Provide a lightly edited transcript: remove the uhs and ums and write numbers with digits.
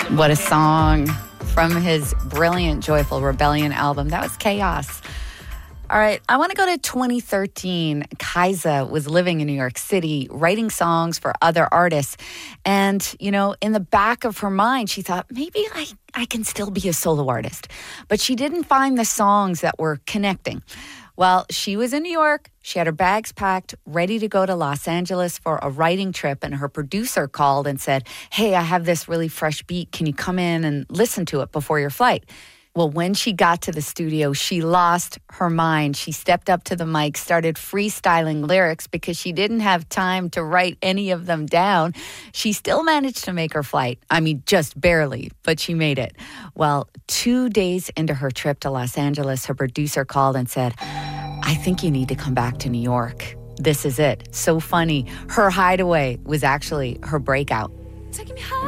What a song from his brilliant Joyful Rebellion album. That was Chaos. All right, I want to go to 2013. Kaisa was living in New York City, writing songs for other artists. And, in the back of her mind, she thought, maybe I can still be a solo artist. But she didn't find the songs that were connecting. Well, she was in New York. She had her bags packed, ready to go to Los Angeles for a writing trip. And her producer called and said, hey, I have this really fresh beat. Can you come in and listen to it before your flight? Well, when she got to the studio, she lost her mind. She stepped up to the mic, started freestyling lyrics because she didn't have time to write any of them down. She still managed to make her flight. I mean, just barely, but she made it. Well, 2 days into her trip to Los Angeles, her producer called and said, I think you need to come back to New York. This is it. So funny. Her hideaway was actually her breaking me high.